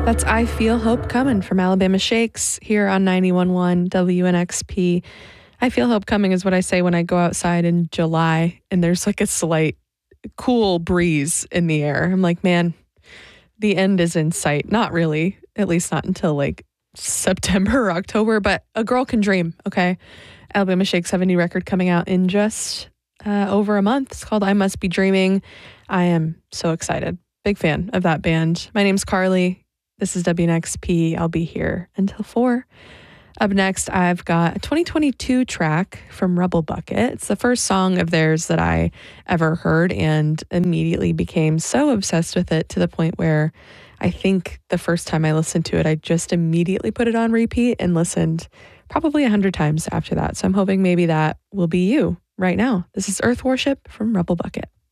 That's I Feel Hope Coming from Alabama Shakes here on 91.1 WNXP. I feel hope coming is what I say when I go outside in July and there's like a slight cool breeze in the air. I'm like, man, the end is in sight. Not really, at least not until like September or October, but a girl can dream, okay? Alabama Shakes have a new record coming out in just over a month. It's called I Must Be Dreaming. I am so excited. Big fan of that band. My name's Carly. This is WNXP. I'll be here until 4. Up next, I've got a 2022 track from Rebel Bucket. It's the first song of theirs that I ever heard and immediately became so obsessed with it to the point where I think the first time I listened to it, I just immediately put it on repeat and listened probably 100 times after that. So I'm hoping maybe that will be you right now. This is Earth Worship from Rebel Bucket.